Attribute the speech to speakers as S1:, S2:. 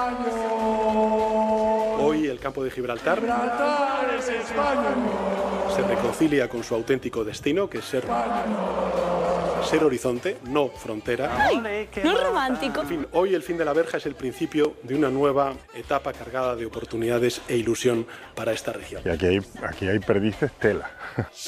S1: Hoy el campo de Gibraltar se reconcilia con su auténtico destino, que es ser horizonte, no frontera.
S2: ¡Ay! ¡No es romántico!
S1: En fin, hoy el fin de la verja es el principio de una nueva etapa cargada de oportunidades e ilusión para esta región.
S3: Y aquí hay perdices tela.